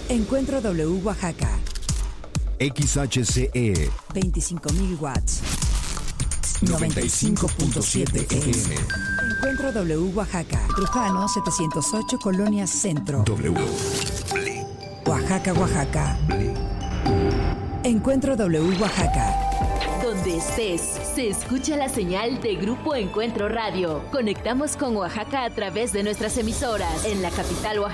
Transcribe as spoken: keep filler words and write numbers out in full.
Encuentro W Oaxaca. X H C E veinticinco mil watts. noventa y cinco punto siete F M. Encuentro W Oaxaca. Trujano setecientos ocho, Colonia Centro. W. Oaxaca, Oaxaca. Encuentro W Oaxaca. Donde estés, se escucha la señal de Grupo Encuentro Radio. Conectamos con Oaxaca a través de nuestras emisoras en la capital Oaxaca.